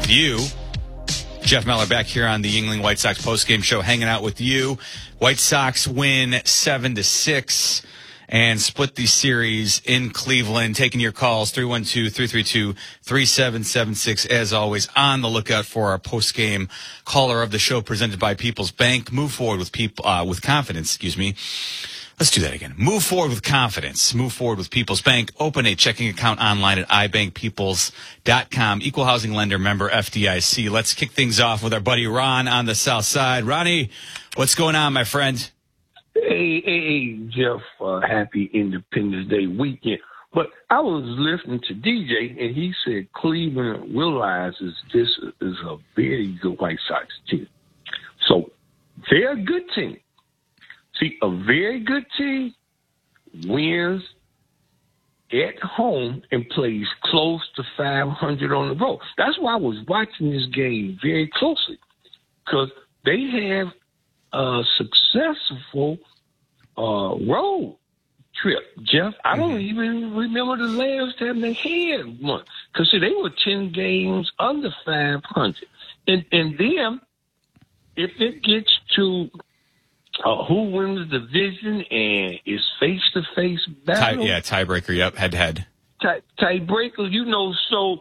with you. Jeff Meller back here on the Yuengling White Sox postgame show, hanging out with you. White Sox win 7-6 and split the series in Cleveland. Taking your calls, 312-332-3776. As always, on the lookout for our postgame caller of the show, presented by People's Bank. Move forward with confidence. Excuse me. Let's do that again. Move forward with confidence. Move forward with People's Bank. Open a checking account online at ibankpeoples.com. Equal housing lender, member FDIC. Let's kick things off with our buddy Ron on the south side. Ronnie, what's going on, my friend? Hey, Jeff. Happy Independence Day weekend. But I was listening to DJ, and he said Cleveland realizes this is a very good White Sox team. So they're a good team. See, a very good team wins at home and plays close to 500 on the road. That's why I was watching this game very closely, because they have a successful road trip, Jeff. I don't even remember the last time they had one, because they were 10 games under 500. And then if it gets to who wins the division and is face-to-face battle? Tiebreaker, yep, head-to-head. Tiebreaker, so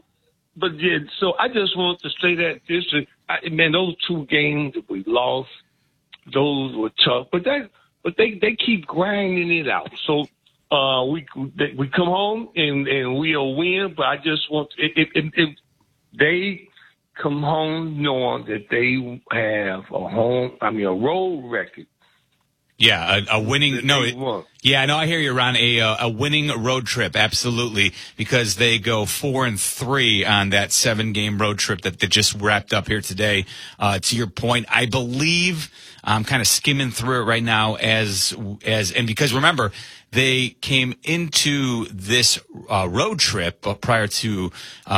I just want to say that those two games that we lost, those were tough, but they keep grinding it out. So we come home and we'll win, but I just want if they come home knowing that they have a road record. Yeah, a winning. I hear you, Ron. A winning road trip, absolutely, because they go 4-3 on that 7-game road trip that they just wrapped up here today. To your point, I believe I'm kind of skimming through it right now and because remember they came into this road trip prior to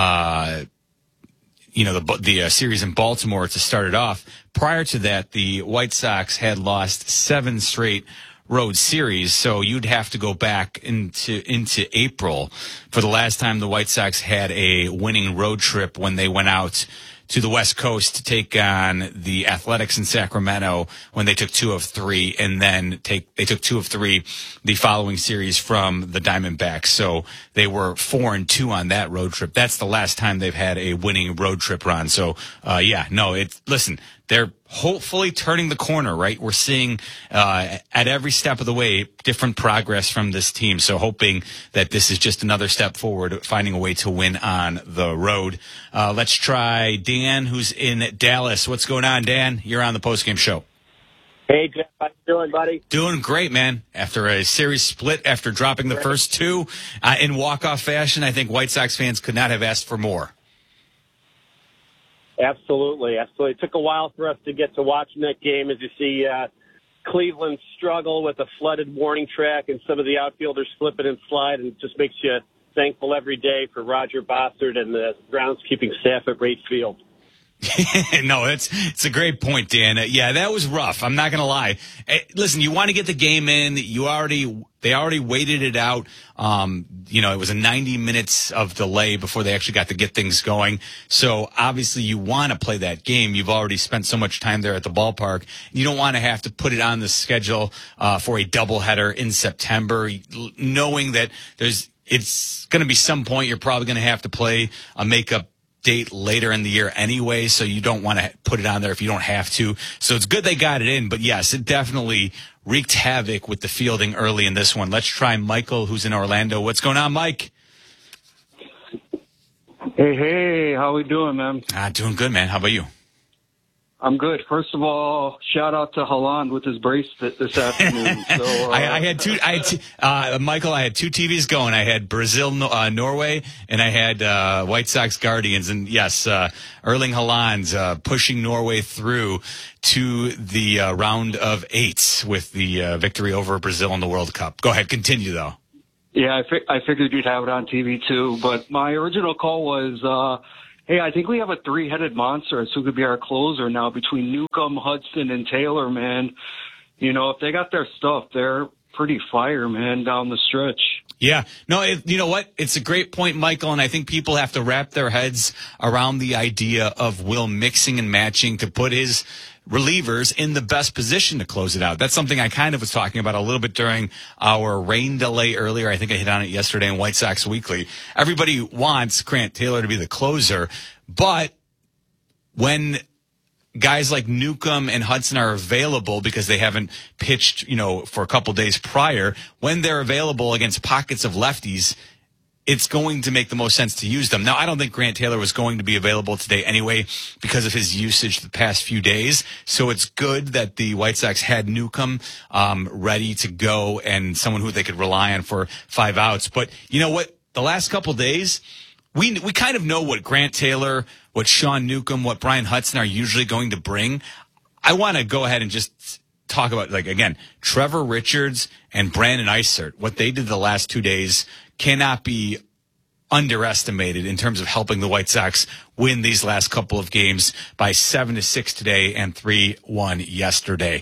the series in Baltimore to start it off. Prior to that, the White Sox had lost 7 straight road series, so you'd have to go back into April for the last time the White Sox had a winning road trip, when they went out to the West Coast to take on the Athletics in Sacramento, when they took 2 of 3, and then they took 2 of 3 the following series from the Diamondbacks. So they were 4-2 on that road trip. That's the last time they've had a winning road trip, Ron. So listen, they're hopefully turning the corner, right? We're seeing at every step of the way different progress from this team. So hoping that this is just another step forward, finding a way to win on the road. Let's try Dan, who's in Dallas. What's going on, Dan? You're on the postgame show. Hey, Jeff. How you doing, buddy? Doing great, man. After a series split, after dropping the first 2 in walk-off fashion, I think White Sox fans could not have asked for more. Absolutely. It took a while for us to get to watching that game, as you see Cleveland struggle with a flooded warning track and some of the outfielders slip and slide, and it just makes you thankful every day for Roger Bossard and the groundskeeping staff at Wright Field. No, it's a great point, Dan. That was rough. I'm not going to lie. Listen, you want to get the game in. They already waited it out. It was a 90 minutes of delay before they actually got to get things going. So obviously you want to play that game. You've already spent so much time there at the ballpark. You don't want to have to put it on the schedule for a doubleheader in September, knowing that it's going to be some point you're probably going to have to play a makeup date later in the year anyway, so you don't want to put it on there if you don't have to. So it's good they got it in, but yes, it definitely wreaked havoc with the fielding early in this one. Let's try Michael, who's in Orlando. What's going on, Mike? Hey, how we doing, man? Doing good, man. How about you? I'm good. First of all, shout out to Haaland with his bracelet this afternoon. So, I had two TVs going. I had Brazil, Norway, and I had White Sox Guardians. And yes, Erling Haaland's pushing Norway through to the round of 8 with the victory over Brazil in the World Cup. Go ahead, continue though. Yeah, I figured you'd have it on TV too. But my original call was, hey, I think we have a 3-headed monster who could be our closer now between Newcomb, Hudson, and Taylor, man. If they got their stuff, they're pretty fire, man, down the stretch. Yeah. No, you know what? It's a great point, Michael, and I think people have to wrap their heads around the idea of Will mixing and matching to put his relievers in the best position to close it out. That's something I kind of was talking about a little bit during our rain delay earlier. I think I hit on it yesterday in White Sox Weekly. Everybody wants Grant Taylor to be the closer, but when guys like Newcomb and Hudson are available because they haven't pitched, for a couple days prior, when they're available against pockets of lefties, it's going to make the most sense to use them. Now, I don't think Grant Taylor was going to be available today anyway because of his usage the past few days. So it's good that the White Sox had Newcomb ready to go and someone who they could rely on for 5 outs. But you know what? The last couple days, we kind of know what Grant Taylor, what Sean Newcomb, what Brian Hudson are usually going to bring. I want to go ahead and just talk about, Trevor Richards and Brandon Eisert. What they did the last 2 days cannot be underestimated in terms of helping the White Sox win these last couple of games by 7-6 today and 3-1 yesterday.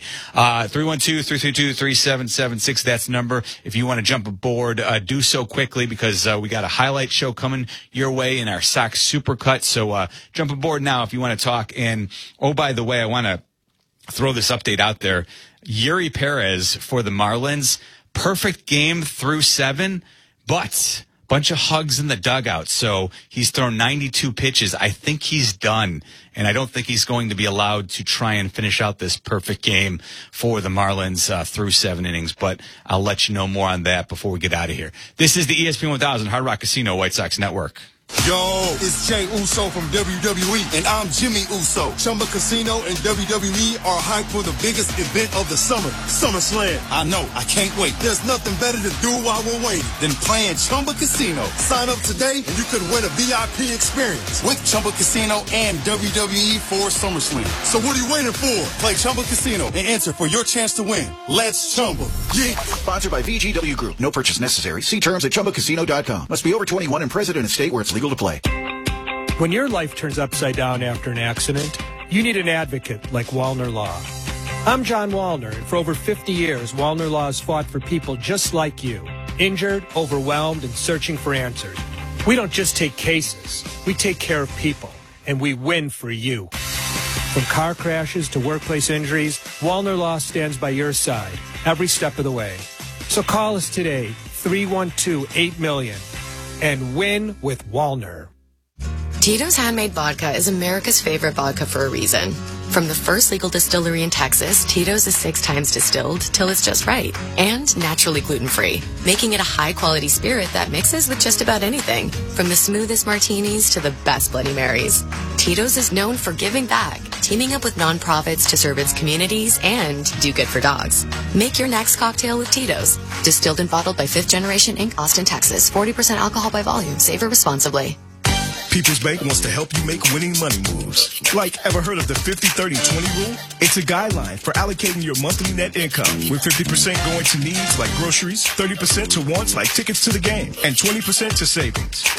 312-332-3776. That's the number. If you want to jump aboard, do so quickly because we got a highlight show coming your way in our Sox Supercut. So jump aboard now if you want to talk. And, oh, by the way, I want to throw this update out there. Yuri Perez for the Marlins, perfect game through 7, but bunch of hugs in the dugout. So he's thrown 92 pitches. I think he's done, and I don't think he's going to be allowed to try and finish out this perfect game for the Marlins through 7 innings. But I'll let you know more on that before we get out of here. This is the ESPN 1000 Hard Rock Casino White Sox Network. Yo, it's Jay Uso from WWE, and I'm Jimmy Uso. Chumba Casino and WWE are hyped for the biggest event of the summer, SummerSlam. I know, I can't wait. There's nothing better to do while we're waiting than playing Chumba Casino. Sign up today and you could win a VIP experience with Chumba Casino and WWE for SummerSlam. So what are you waiting for? Play Chumba Casino and enter for your chance to win. Let's Chumba. Yeah. Sponsored by VGW Group. No purchase necessary. See terms at ChumbaCasino.com. Must be over 21 and present in a state where it's legal to play. When your life turns upside down after an accident, you need an advocate like Wallner Law. I'm John Wallner, and for over 50 years, Wallner Law has fought for people just like you, injured, overwhelmed, and searching for answers. We don't just take cases, we take care of people, and we win for you. From car crashes to workplace injuries, Wallner Law stands by your side every step of the way. So call us today, 312-8-MILLION. And win with Wallner. Tito's Handmade Vodka is America's favorite vodka for a reason. From the first legal distillery in Texas, Tito's is 6 times distilled till it's just right. And naturally gluten-free, making it a high-quality spirit that mixes with just about anything. From the smoothest martinis to the best Bloody Marys. Tito's is known for giving back, teaming up with nonprofits to serve its communities and do good for dogs. Make your next cocktail with Tito's. Distilled and bottled by 5th Generation Inc., Austin, Texas. 40% alcohol by volume. Savor responsibly. People's Bank wants to help you make winning money moves. Like, ever heard of the 50-30-20 rule? It's a guideline for allocating your monthly net income, with 50% going to needs like groceries, 30% to wants like tickets to the game, and 20% to savings.